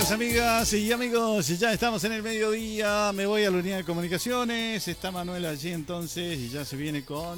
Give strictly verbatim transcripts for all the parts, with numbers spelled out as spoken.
Amigas, amigas y amigos, ya estamos en el mediodía, me voy a la unidad de comunicaciones, está Manuel allí entonces y ya se viene con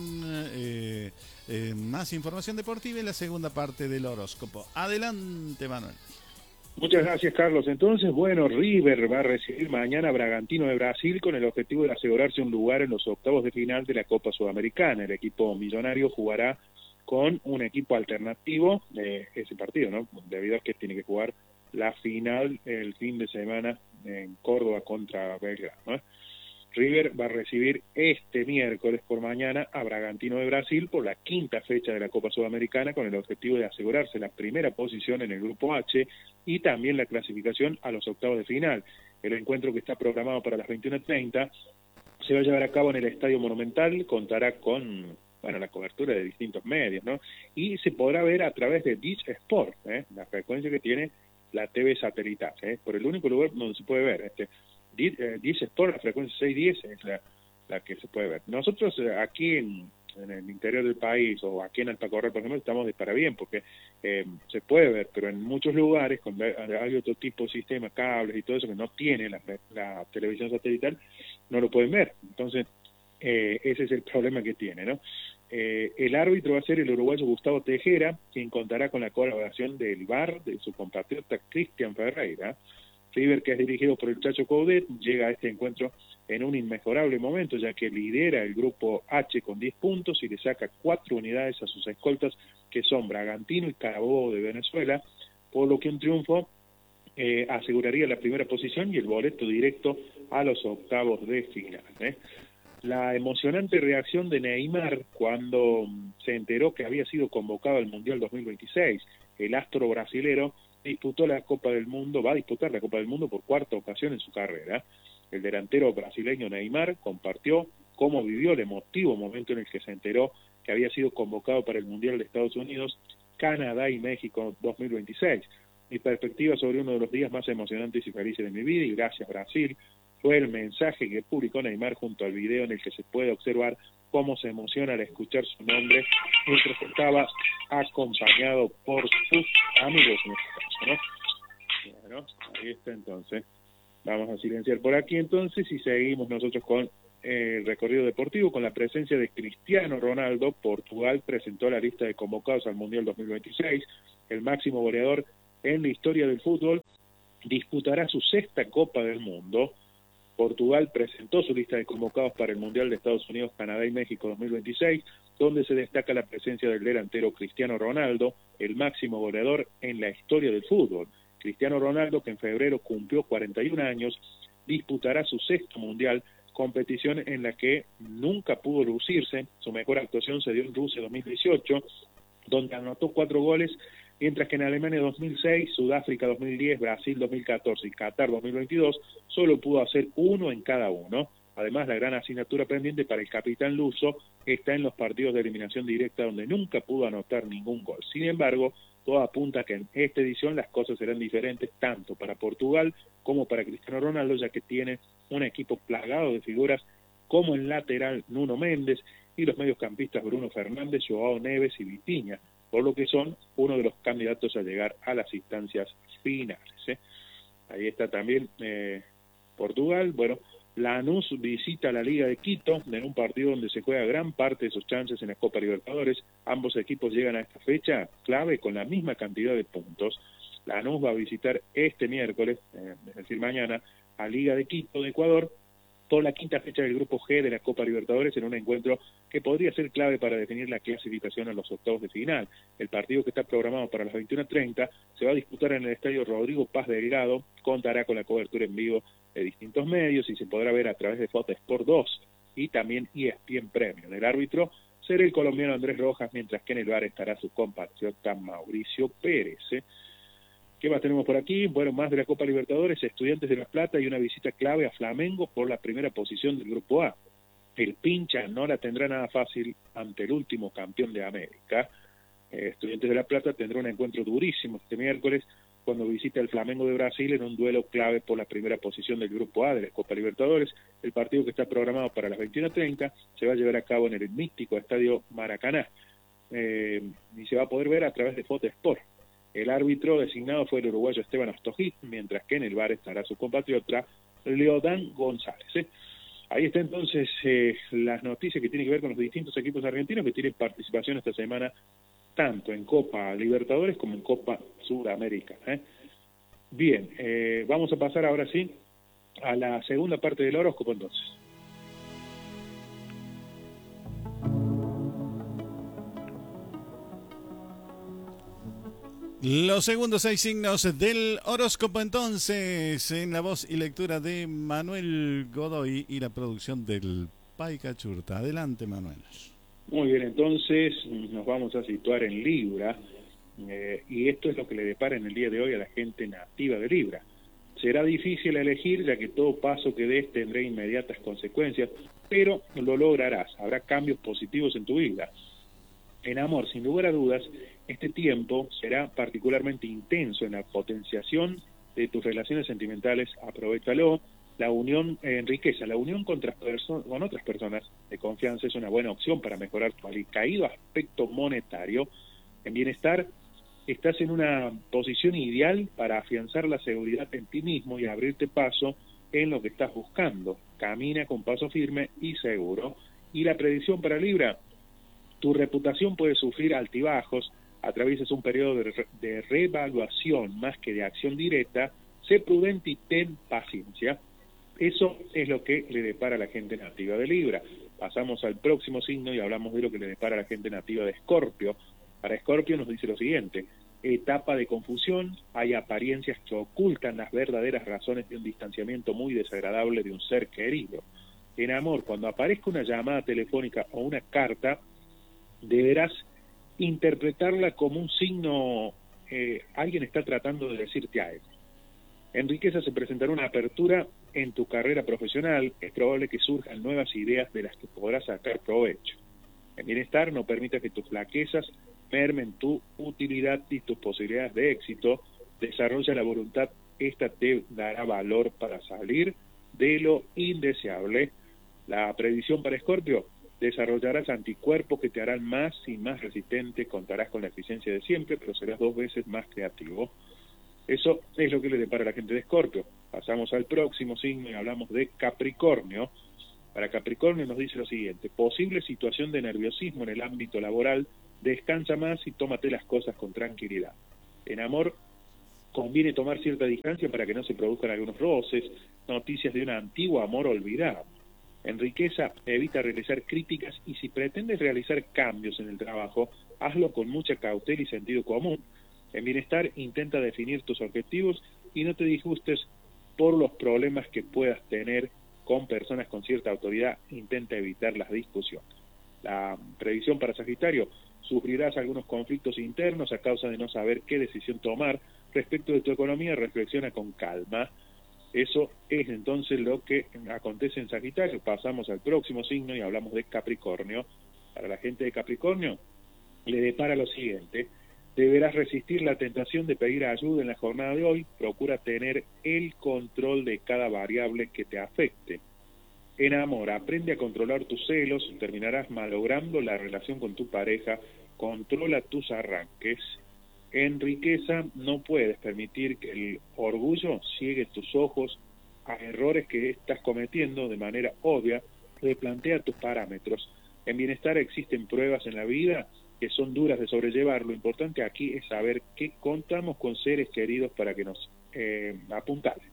eh, eh, más información deportiva y la segunda parte del horóscopo. Adelante, Manuel. Muchas gracias, Carlos. Entonces, bueno, River va a recibir mañana a Bragantino de Brasil con el objetivo de asegurarse un lugar en los octavos de final de la Copa Sudamericana. El equipo millonario jugará con un equipo alternativo de ese partido, ¿no? Debido a que tiene que jugar la final el fin de semana en Córdoba contra Belgrano, ¿no? River va a recibir este miércoles por mañana a Bragantino de Brasil por la quinta fecha de la Copa Sudamericana con el objetivo de asegurarse la primera posición en el Grupo H y también la clasificación a los octavos de final. El encuentro, que está programado para las veintiuna treinta, se va a llevar a cabo en el Estadio Monumental, contará con, bueno, la cobertura de distintos medios, ¿no? Y se podrá ver a través de Dish Sport, ¿eh? La frecuencia que tiene la T V satelital, ¿eh? Por el único lugar donde se puede ver. Este Dish Sport, la frecuencia seiscientos diez es la, la que se puede ver. Nosotros eh, aquí en, en el interior del país o aquí en Alpacorral, por ejemplo, estamos de para bien porque eh, se puede ver, pero en muchos lugares cuando hay otro tipo de sistema, cables y todo eso que no tiene la, la televisión satelital, no lo pueden ver. Entonces, eh, ese es el problema que tiene, ¿no? Eh, el árbitro va a ser el uruguayo Gustavo Tejera, quien contará con la colaboración del V A R de su compatriota Cristian Ferreira. River, que es dirigido por el Chacho Coudet, llega a este encuentro en un inmejorable momento, ya que lidera el grupo H con diez puntos y le saca cuatro unidades a sus escoltas, que son Bragantino y Carabobo de Venezuela, por lo que un triunfo eh, aseguraría la primera posición y el boleto directo a los octavos de final, ¿eh? La emocionante reacción de Neymar cuando se enteró que había sido convocado al Mundial dos mil veintiséis. El astro brasilero disputó la Copa del Mundo, va a disputar la Copa del Mundo por cuarta ocasión en su carrera. El delantero brasileño Neymar compartió cómo vivió el emotivo momento en el que se enteró que había sido convocado para el Mundial de Estados Unidos, Canadá y México dos mil veintiséis. Mi perspectiva sobre uno de los días más emocionantes y felices de mi vida, y gracias Brasil, fue el mensaje que publicó Neymar junto al video en el que se puede observar cómo se emociona al escuchar su nombre mientras estaba acompañado por sus amigos en este caso, ¿no? Bueno, ahí está entonces. Vamos a silenciar por aquí entonces y seguimos nosotros con eh, el recorrido deportivo con la presencia de Cristiano Ronaldo. Portugal presentó la lista de convocados al Mundial dos mil veintiséis. El máximo goleador en la historia del fútbol disputará su sexta Copa del Mundo. Portugal presentó su lista de convocados para el Mundial de Estados Unidos, Canadá y México dos mil veintiséis, donde se destaca la presencia del delantero Cristiano Ronaldo, el máximo goleador en la historia del fútbol. Cristiano Ronaldo, que en febrero cumplió cuarenta y un años, disputará su sexto Mundial, competición en la que nunca pudo lucirse. Su mejor actuación se dio en Rusia dos mil dieciocho, donde anotó cuatro goles, mientras que en Alemania dos mil seis, Sudáfrica dos mil diez, Brasil dos mil catorce y Qatar dos mil veintidós solo pudo hacer uno en cada uno. Además, la gran asignatura pendiente para el capitán luso está en los partidos de eliminación directa, donde nunca pudo anotar ningún gol. Sin embargo, todo apunta a que en esta edición las cosas serán diferentes tanto para Portugal como para Cristiano Ronaldo, ya que tiene un equipo plagado de figuras como el lateral Nuno Méndez y los mediocampistas Bruno Fernández, Joao Neves y Vitinha, por lo que son uno de los candidatos a llegar a las instancias finales, ¿eh? Ahí está también eh, Portugal. Bueno, Lanús visita la Liga de Quito en un partido donde se juega gran parte de sus chances en la Copa Libertadores. Ambos equipos llegan a esta fecha clave con la misma cantidad de puntos. Lanús va a visitar este miércoles, eh, es decir, mañana, a Liga de Quito de Ecuador, por la quinta fecha del Grupo G de la Copa Libertadores, en un encuentro que podría ser clave para definir la clasificación a los octavos de final. El partido, que está programado para las veintiuna treinta, se va a disputar en el estadio Rodrigo Paz Delgado, contará con la cobertura en vivo de distintos medios y se podrá ver a través de Fox Sport dos y también E S P N Premium. El árbitro será el colombiano Andrés Rojas, mientras que en el V A R estará su compatriota Mauricio Pérez, ¿eh? ¿Qué más tenemos por aquí? Bueno, más de la Copa Libertadores, Estudiantes de La Plata y una visita clave a Flamengo por la primera posición del Grupo A. El Pincha no la tendrá nada fácil ante el último campeón de América. Eh, Estudiantes de La Plata tendrá un encuentro durísimo este miércoles cuando visita el Flamengo de Brasil en un duelo clave por la primera posición del Grupo A de la Copa Libertadores. El partido, que está programado para las veintiuna treinta, se va a llevar a cabo en el mítico Estadio Maracaná, eh, y se va a poder ver a través de Fox Sport. El árbitro designado fue el uruguayo Esteban Ostojic, mientras que en el V A R estará su compatriota Leodán González. ¿eh? Ahí está entonces eh, las noticias que tienen que ver con los distintos equipos argentinos que tienen participación esta semana, tanto en Copa Libertadores como en Copa Sudamericana. ¿eh? Bien, eh, vamos a pasar ahora sí a la segunda parte del horóscopo entonces. Los segundos seis signos del horóscopo entonces, en la voz y lectura de Manuel Godoy y la producción del Paica Churta. Adelante, Manuel. Muy bien, entonces nos vamos a situar en Libra, eh, y esto es lo que le depara en el día de hoy a la gente nativa de Libra. Será difícil elegir, ya que todo paso que des tendrá inmediatas consecuencias, pero lo lograrás, habrá cambios positivos en tu vida. En amor, sin lugar a dudas, este tiempo será particularmente intenso en la potenciación de tus relaciones sentimentales. Aprovéchalo. La unión eh, enriquece. La unión con otras, con otras personas de confianza es una buena opción para mejorar tu caído aspecto monetario. En bienestar, estás en una posición ideal para afianzar la seguridad en ti mismo y abrirte paso en lo que estás buscando. Camina con paso firme y seguro. Y la predicción para Libra: tu reputación puede sufrir altibajos, atravieses un periodo de, re de reevaluación más que de acción directa. Sé prudente y ten paciencia. Eso es lo que le depara a la gente nativa de Libra. Pasamos al próximo signo y hablamos de lo que le depara a la gente nativa de Escorpio. Para Escorpio nos dice lo siguiente: etapa de confusión, hay apariencias que ocultan las verdaderas razones de un distanciamiento muy desagradable de un ser querido. En amor, cuando aparezca una llamada telefónica o una carta, deberás interpretarla como un signo, eh, alguien está tratando de decirte algo. En riqueza se presentará una apertura en tu carrera profesional, es probable que surjan nuevas ideas de las que podrás sacar provecho. En bienestar, no permita que tus flaquezas mermen tu utilidad y tus posibilidades de éxito. Desarrolla la voluntad, esta te dará valor para salir de lo indeseable. La predicción para Escorpio: desarrollarás anticuerpos que te harán más y más resistente, contarás con la eficiencia de siempre, pero serás dos veces más creativo. Eso es lo que le depara a la gente de Escorpio. Pasamos al próximo signo y hablamos de Capricornio. Para Capricornio nos dice lo siguiente: posible situación de nerviosismo en el ámbito laboral, descansa más y tómate las cosas con tranquilidad. En amor, conviene tomar cierta distancia para que no se produzcan algunos roces, noticias de un antiguo amor olvidado. En riqueza, evita realizar críticas y si pretendes realizar cambios en el trabajo, hazlo con mucha cautela y sentido común. En bienestar, intenta definir tus objetivos y no te disgustes por los problemas que puedas tener con personas con cierta autoridad. Intenta evitar las discusiones. La predicción para Sagitario: sufrirás algunos conflictos internos a causa de no saber qué decisión tomar. Respecto de tu economía, reflexiona con calma. Eso es entonces lo que acontece en Sagitario. Pasamos al próximo signo y hablamos de Capricornio. Para la gente de Capricornio le depara lo siguiente: deberás resistir la tentación de pedir ayuda en la jornada de hoy. Procura tener el control de cada variable que te afecte. En amor, aprende a controlar tus celos, terminarás malogrando la relación con tu pareja. Controla tus arranques. En riqueza, no puedes permitir que el orgullo ciegue tus ojos a errores que estás cometiendo de manera obvia. Replantea tus parámetros. En bienestar, existen pruebas en la vida que son duras de sobrellevar. Lo importante aquí es saber que contamos con seres queridos para que nos eh, apuntalen.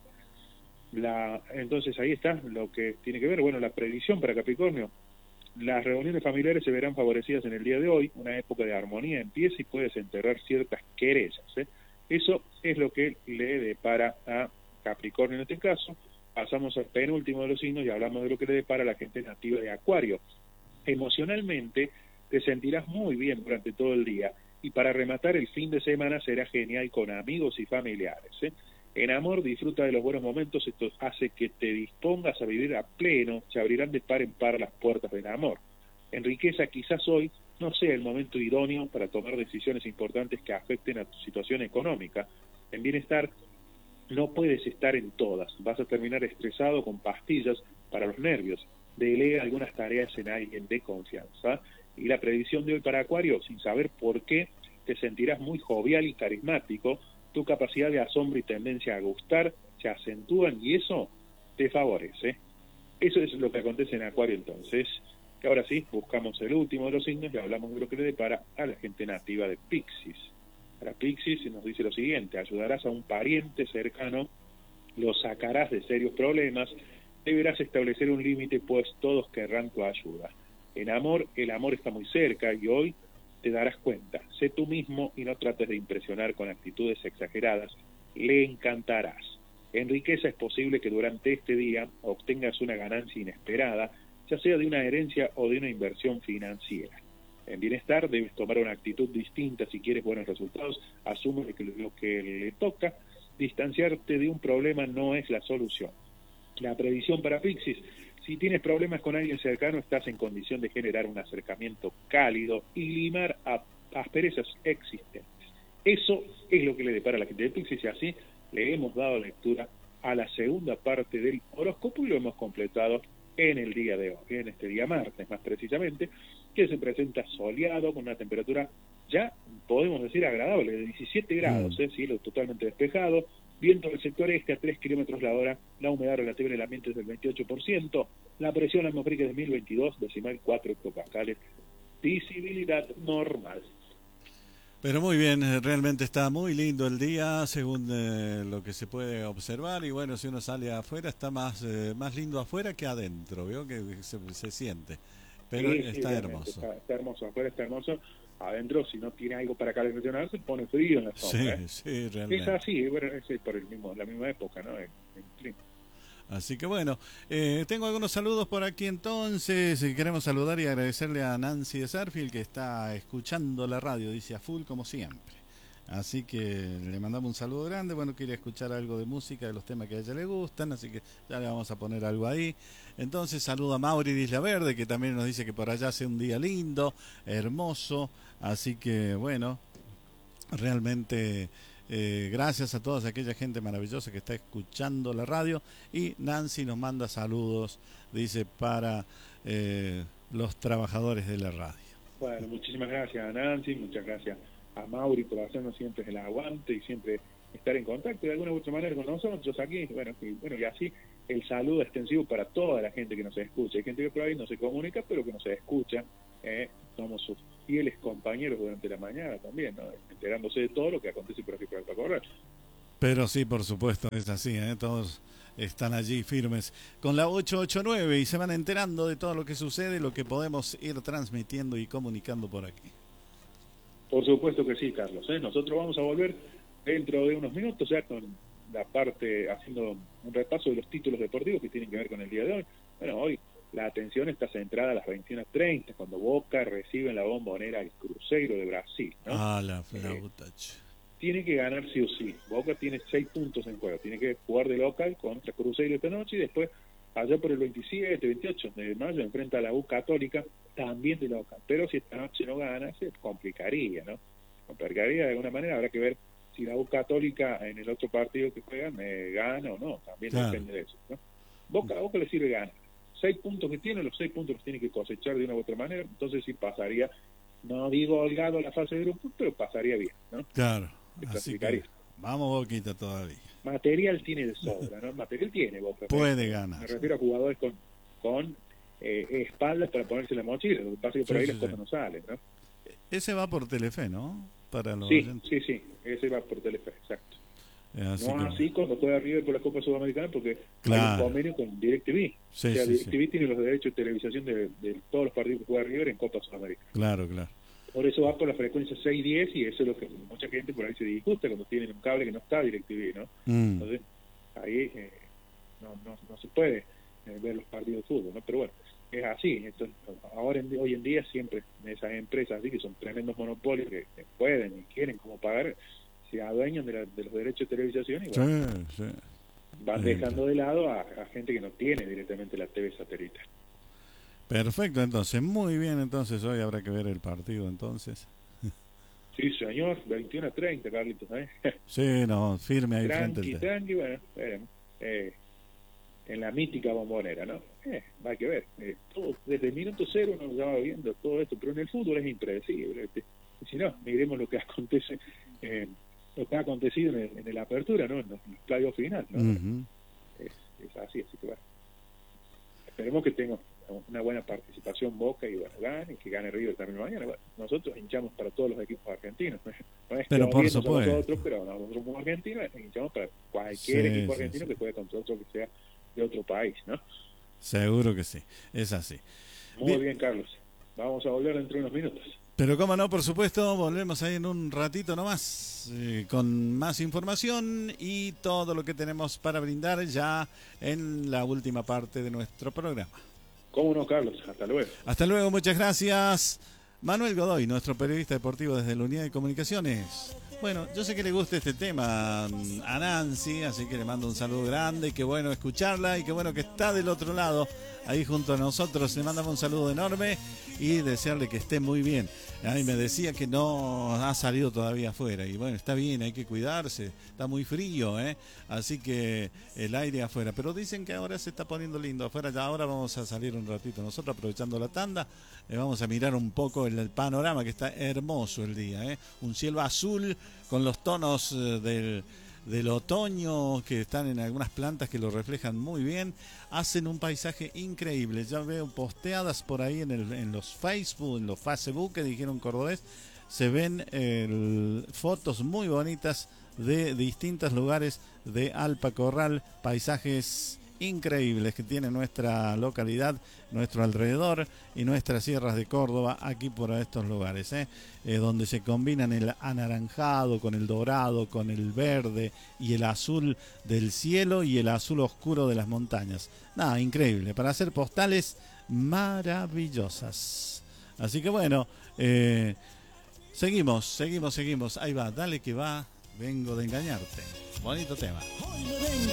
La, entonces ahí está lo que tiene que ver. Bueno, la predicción para Capricornio: las reuniones familiares se verán favorecidas en el día de hoy. Una época de armonía empieza y puedes enterrar ciertas querellas, ¿eh? Eso es lo que le depara a Capricornio en este caso. Pasamos al penúltimo de los signos y hablamos de lo que le depara a la gente nativa de Acuario. Emocionalmente te sentirás muy bien durante todo el día y para rematar el fin de semana será genial con amigos y familiares, ¿eh? En amor, disfruta de los buenos momentos. Esto hace que te dispongas a vivir a pleno. Se abrirán de par en par las puertas del amor. En riqueza, quizás hoy no sea el momento idóneo para tomar decisiones importantes que afecten a tu situación económica. En bienestar, no puedes estar en todas. Vas a terminar estresado con pastillas para los nervios. Delega algunas tareas en alguien de confianza. Y la predicción de hoy para Acuario: sin saber por qué, te sentirás muy jovial y carismático, tu capacidad de asombro y tendencia a gustar se acentúan y eso te favorece. Eso es lo que acontece en Acuario entonces. Que ahora sí, buscamos el último de los signos y hablamos de lo que le depara a la gente nativa de Piscis. Para Piscis nos dice lo siguiente: ayudarás a un pariente cercano, lo sacarás de serios problemas, deberás establecer un límite, pues todos querrán tu ayuda. En amor, el amor está muy cerca y hoy te darás cuenta. Sé tú mismo y no trates de impresionar con actitudes exageradas, le encantarás. En riqueza es posible que durante este día obtengas una ganancia inesperada, ya sea de una herencia o de una inversión financiera. En bienestar debes tomar una actitud distinta si quieres buenos resultados, asume que lo que le toca, distanciarte de un problema no es la solución. La previsión para Piscis: si tienes problemas con alguien cercano, estás en condición de generar un acercamiento cálido y limar a asperezas existentes. Eso es lo que le depara a la gente de Piscis y así le hemos dado lectura a la segunda parte del horóscopo y lo hemos completado en el día de hoy, en este día martes más precisamente, que se presenta soleado con una temperatura ya, podemos decir, agradable, de diecisiete grados, mm. ¿eh? Cielo totalmente despejado, viento del sector este a tres kilómetros la hora, la humedad relativa en el ambiente es del veintiocho por ciento, la presión atmosférica es de mil veintidós, decimal cuatro hectopascales, visibilidad normal. Pero muy bien, realmente está muy lindo el día, según eh, lo que se puede observar, y bueno, si uno sale afuera, está más eh, más lindo afuera que adentro, ¿veo? Que se, se siente, pero sí, está sí, hermoso. Está, está hermoso, afuera está hermoso, adentro si no tiene algo para calentar se pone frío en la sombra. Sí, ¿eh? sí, realmente. Es así, bueno, es por el mismo, la misma época, ¿no? El, el clima. Así que bueno, eh, tengo algunos saludos por aquí entonces. Queremos saludar y agradecerle a Nancy de Sarfield que está escuchando la radio, dice a full como siempre. Así que le mandamos un saludo grande. Bueno, quiere escuchar algo de música, de los temas que a ella le gustan, así que ya le vamos a poner algo ahí. Entonces saludo a Mauri de Isla Verde, que también nos dice que por allá hace un día lindo, hermoso. Así que bueno, realmente... Eh, gracias a toda aquella gente maravillosa que está escuchando la radio. Y Nancy nos manda saludos, dice, para eh, los trabajadores de la radio. Bueno, muchísimas gracias a Nancy, muchas gracias a Mauri por hacernos siempre el aguante y siempre estar en contacto de alguna u otra manera con nosotros aquí. Bueno, y, bueno, y así el saludo extensivo para toda la gente que nos escucha. Hay gente que por ahí no se comunica, pero que nos escucha. Eh, somos sus fieles compañeros durante la mañana también, ¿no? Enterándose de todo lo que acontece por aquí por acá correr. Pero sí, por supuesto, es así, ¿eh? Todos están allí firmes con la ocho ocho nueve y se van enterando de todo lo que sucede, lo que podemos ir transmitiendo y comunicando por aquí. Por supuesto que sí, Carlos, ¿eh? Nosotros vamos a volver dentro de unos minutos ya con la parte, haciendo un repaso de los títulos deportivos que tienen que ver con el día de hoy. Bueno, hoy la atención está centrada a las veintiuna treinta, cuando Boca recibe en la Bombonera el Cruzeiro de Brasil, ¿no? Ah, la flauta. Eh, tiene que ganar sí o sí. Boca tiene seis puntos en juego. Tiene que jugar de local contra Cruzeiro esta noche y después, allá por el veintisiete, veintiocho de mayo, enfrenta a la U Católica, también de local. Pero si esta noche no gana, se complicaría, ¿no? Complicaría de alguna manera. Habrá que ver si la U Católica en el otro partido que juegan eh, gana o no. También claro. Depende de eso, ¿no? Boca, a Boca le sirve ganar. Seis puntos que tiene, los seis puntos los tiene que cosechar de una u otra manera, entonces sí pasaría, no digo holgado la fase de grupo, pero pasaría bien, ¿no? Claro, así que vamos Boquita todavía. Material tiene de sobra, ¿no? Material tiene Boca. Puede ganar. Me refiero a jugadores con, con eh, espaldas para ponerse la mochila, lo que pasa es que por sí, ahí sí, las cosas sí. no salen, ¿no? Ese va por Telefe, ¿no? Para los sí, oyentes. sí, sí, ese va por Telefe, exacto. Así no que... así cuando juega River por la Copa Sudamericana porque claro. hay un convenio con DirecTV. Sí, o sea, sí, DirecTV sí. tiene los derechos de televisación de, de todos los partidos que juega River en Copa Sudamericana. Claro, claro. Por eso va por la frecuencia seis diez y eso es lo que mucha gente por ahí se disgusta cuando tienen un cable que no está DirecTV, ¿no? Mm. Entonces, ahí eh, no, no, no se puede eh, ver los partidos de fútbol, ¿no? Pero bueno, es así. Entonces, ahora en, hoy en día siempre esas empresas así que son tremendos monopolios que, que pueden y quieren como pagar, se adueñan de, la, de los derechos de televisación y bueno, sí, sí. van dejando de lado a, a gente que no tiene directamente la T V satelital. Perfecto, entonces, muy bien, entonces hoy habrá que ver el partido entonces. Sí, señor, veintiuno a treinta, Carlitos, ¿eh? Sí, no, firme ahí tranqui, frente al... Tranqui, bueno, veremos. Eh, en la mítica Bombonera, ¿no? Eh, hay que ver. Eh, todo, desde el minuto cero nos va viendo todo esto, pero en el fútbol es impredecible. Y si no, miremos lo que acontece, eh, lo que ha acontecido en el, en el apertura, ¿no? En los, en los playoffs final, ¿no? Uh-huh. es, es así, así que bueno. Esperemos que tenga una buena participación Boca y bueno, gane, y que gane River también mañana. Bueno, nosotros hinchamos para todos los equipos argentinos, no es, no es pero que por supuesto. Nosotros, pero nosotros somos argentinos, hinchamos para cualquier sí, equipo sí, argentino sí. que juegue contra otro que sea de otro país, ¿no? Seguro que sí, es así. Muy bien, bien Carlos. Vamos a volver dentro de unos minutos. Pero cómo no, por supuesto, volvemos ahí en un ratito nomás eh, con más información y todo lo que tenemos para brindar ya en la última parte de nuestro programa. Cómo no, Carlos. Hasta luego. Hasta luego, muchas gracias. Manuel Godoy, nuestro periodista deportivo desde la Unidad de Comunicaciones. Bueno, yo sé que le gusta este tema a Nancy, así que le mando un saludo grande, qué bueno escucharla y qué bueno que está del otro lado, ahí junto a nosotros. Le mandamos un saludo enorme y desearle que esté muy bien. A mí me decía que no ha salido todavía afuera y bueno, está bien, hay que cuidarse, está muy frío, ¿eh? Así que el aire afuera, pero dicen que ahora se está poniendo lindo afuera, ya ahora vamos a salir un ratito nosotros aprovechando la tanda, eh, vamos a mirar un poco el, el panorama que está hermoso el día, ¿eh? Un cielo azul con los tonos eh, del... del otoño que están en algunas plantas que lo reflejan muy bien, hacen un paisaje increíble. Ya veo posteadas por ahí en, el, en los Facebook, en los Facebook que dijeron cordobés, se ven eh, fotos muy bonitas de distintos lugares de Alpa Corral, paisajes increíbles que tiene nuestra localidad, nuestro alrededor y nuestras sierras de Córdoba, aquí por estos lugares, ¿eh? Eh, donde se combinan el anaranjado con el dorado, con el verde y el azul del cielo y el azul oscuro de las montañas. Nada, increíble, para hacer postales maravillosas. Así que bueno, eh, seguimos, seguimos, seguimos. Ahí va, dale que va, vengo de engañarte. Bonito tema.